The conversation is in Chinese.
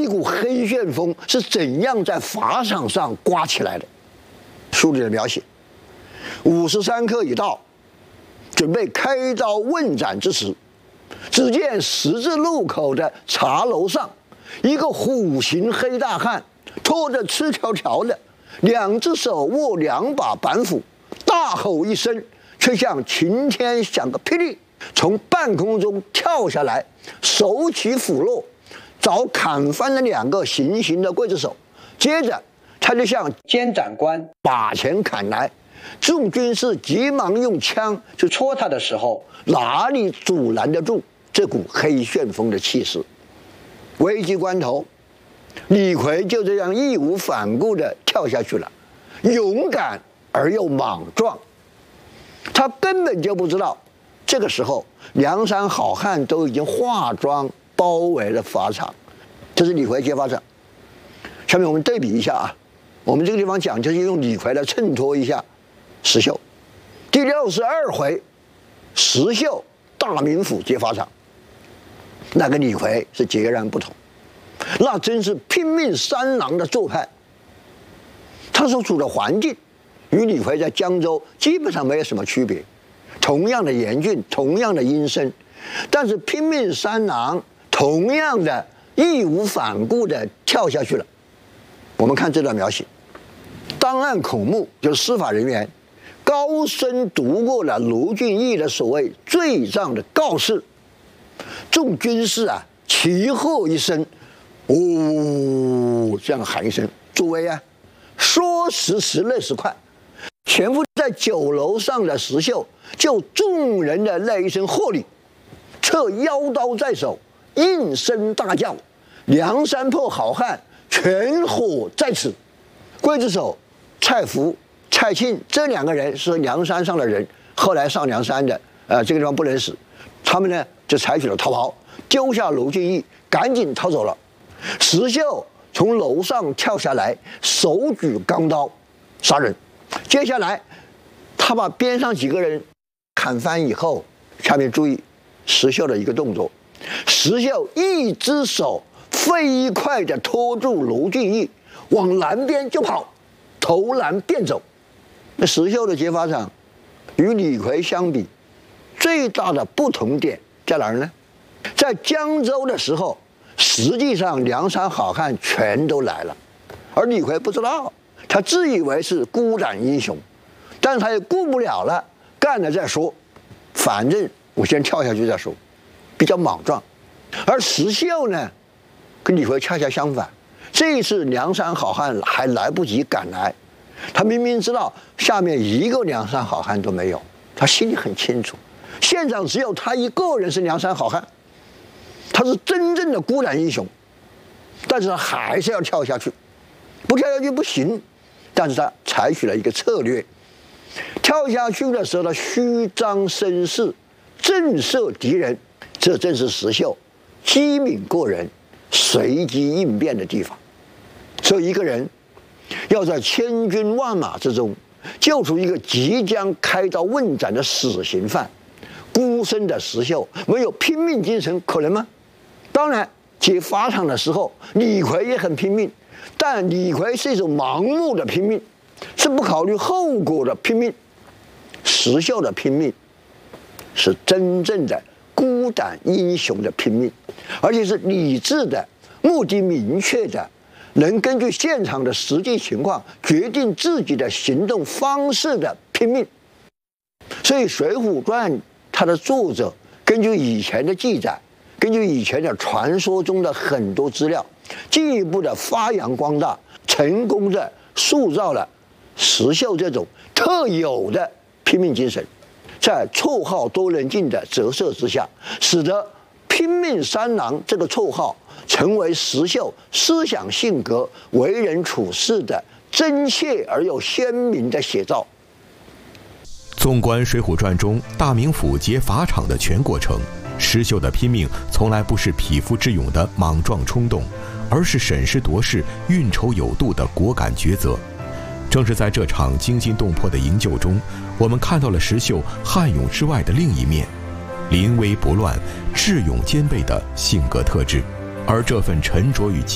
股黑旋风是怎样在法场上刮起来的。书里的描写，53刻已到，准备开刀问斩之时，只见十字路口的茶楼上，一个虎形黑大汉拖着赤条条的，2只手握2把板斧，大吼一声，却像晴天响个霹雳，从半空中跳下来，手起斧落，找砍翻了2个行刑的刽子手。接着他就向监斩官把前砍来，众军士急忙用枪去戳他的时候，哪里阻拦得住这股黑旋风的气势？危急关头，李逵就这样义无反顾地跳下去了，勇敢而又莽撞。他根本就不知道，这个时候梁山好汉都已经化妆包围了法场。这是李逵揭发者。下面我们对比一下啊，我们这个地方讲就是用李逵来衬托一下石秀。第62回，石秀大名府揭发场，那跟李逵是截然不同，那真是拼命三郎的做派。他所处的环境与李逵在江州基本上没有什么区别，同样的严峻，同样的阴森，但是拼命三郎同样的义无反顾地跳下去了。我们看这段描写，档案孔目就是司法人员高声读过了卢俊义的所谓罪状的告示，众军士啊齐喝一声，哦，这样喊一声，诸位啊，说时迟，那时快，潜伏在酒楼上的石秀就众人的那一声喝礼，策腰刀在手，应声大叫，梁山泊好汉全伙在此。刽子手蔡福、蔡庆这2个人是梁山上的人，后来上梁山的，这个地方不能死，他们呢就采取了逃跑，丢下卢俊义，赶紧逃走了。石秀从楼上跳下来，手举钢刀杀人。接下来他把边上几个人砍翻以后，下面注意石秀的一个动作，石秀一只手飞快地拖住卢俊义，往南边就跑，投篮便走。那石秀的揭发场与李逵相比，最大的不同点在哪儿呢？在江州的时候，实际上梁山好汉全都来了，而李逵不知道，他自以为是孤胆英雄，但是他也顾不了了，干了再说，反正我先跳下去再说，比较莽撞。而石秀呢，跟李逵恰恰相反，这一次梁山好汉还来不及赶来，他明明知道下面一个梁山好汉都没有，他心里很清楚，现场只有他一个人是梁山好汉，他是真正的孤胆英雄，但是他还是要跳下去，不跳下去不行。但是他采取了一个策略，跳下去的时候他虚张声势，震慑敌人，这正是石秀机敏过人、随机应变的地方。所以一个人要在千军万马之中救出一个即将开刀问斩的死刑犯，孤身的石秀没有拼命精神可能吗？当然，揭法场的时候，李逵也很拼命，但李逵是一种盲目的拼命，是不考虑后果的拼命。石秀的拼命是真正的孤胆英雄的拼命，而且是理智的、目的明确的，能根据现场的实际情况决定自己的行动方式的拼命。所以《水浒传》它的作者根据以前的记载，根据以前的传说中的很多资料，进一步的发扬光大，成功的塑造了石秀这种特有的拼命精神，在绰号多人进的折射之下，使得拼命三郎这个绰号成为石秀思想性格、为人处事的真切而又鲜明的写照。 纵观《水浒传》中大名府劫法场的全过程，石秀的拼命从来不是匹夫之勇的莽撞冲动，而是审时度势、运筹有度的果敢抉择。正是在这场惊心动魄的营救中，我们看到了石秀悍勇之外的另一面，临危不乱、智勇兼备的性格特质。而这份沉着与